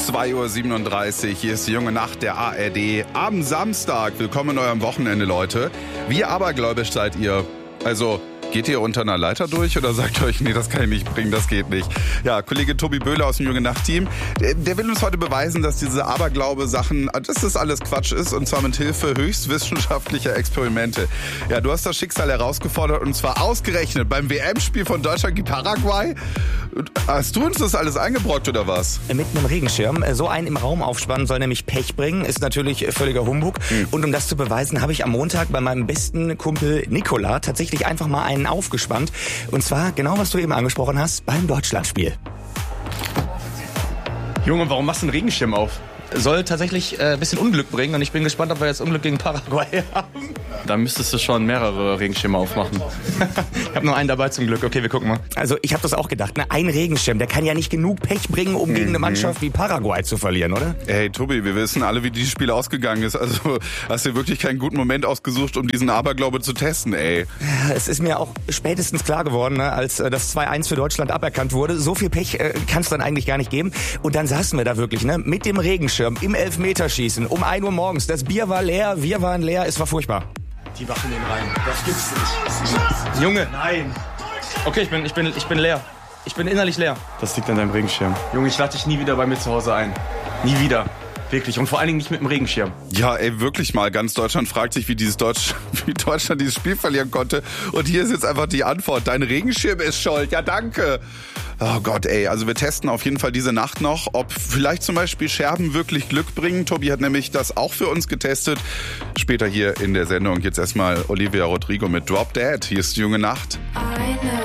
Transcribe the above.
2:37 Uhr, hier ist die junge Nacht der ARD. Am Samstag, willkommen in eurem Wochenende, Leute. Wie abergläubisch seid ihr? Also, geht ihr unter einer Leiter durch oder sagt euch, nee, das kann ich nicht bringen, das geht nicht? Ja, Kollege Tobi Böhler aus dem Junge Nacht-Team, der will uns heute beweisen, dass diese Aberglaube-Sachen, dass das alles Quatsch ist, und zwar mit Hilfe höchstwissenschaftlicher Experimente. Ja, du hast das Schicksal herausgefordert, und zwar ausgerechnet beim WM-Spiel von Deutschland gegen Paraguay. Hast du uns das alles eingebrockt oder was? Mit einem Regenschirm. So einen im Raum aufspannen soll nämlich Pech bringen. Ist natürlich völliger Humbug. Und um das zu beweisen, habe ich am Montag bei meinem besten Kumpel Nikola tatsächlich einfach mal einen aufgespannt. Und zwar genau, was du eben angesprochen hast, beim Deutschlandspiel. Junge, warum machst du einen Regenschirm auf? Soll tatsächlich ein bisschen Unglück bringen, und ich bin gespannt, ob wir jetzt Unglück gegen Paraguay haben. Da müsstest du schon mehrere Regenschirme aufmachen. Ich habe nur einen dabei zum Glück. Okay, wir gucken mal. Also ich habe das auch gedacht. Ne? Ein Regenschirm, der kann ja nicht genug Pech bringen, um gegen eine Mannschaft wie Paraguay zu verlieren, oder? Hey Tobi, wir wissen alle, wie dieses Spiel ausgegangen ist. Also hast du wirklich keinen guten Moment ausgesucht, um diesen Aberglaube zu testen, ey. Ja, es ist mir auch spätestens klar geworden, ne, als das 2-1 für Deutschland aberkannt wurde. So viel Pech kann es dann eigentlich gar nicht geben. Und dann saßen wir da wirklich, ne, mit dem Regenschirm im Elfmeterschießen um 1 Uhr morgens. Das Bier war leer, wir waren leer, es war furchtbar. Die wachen den rein. Das gibt's nicht. Junge. Nein. Okay, ich bin leer. Ich bin innerlich leer. Das liegt an deinem Regenschirm. Junge, ich lade dich nie wieder bei mir zu Hause ein. Nie wieder. Wirklich. Und vor allen Dingen nicht mit dem Regenschirm. Ja, ey, wirklich mal. Ganz Deutschland fragt sich, wie Deutschland dieses Spiel verlieren konnte. Und hier ist jetzt einfach die Antwort. Dein Regenschirm ist schuld. Ja, danke. Oh Gott, ey. Also wir testen auf jeden Fall diese Nacht noch, ob vielleicht zum Beispiel Scherben wirklich Glück bringen. Tobi hat nämlich das auch für uns getestet. Später hier in der Sendung. Jetzt erstmal Olivia Rodrigo mit Drop Dead. Hier ist die junge Nacht.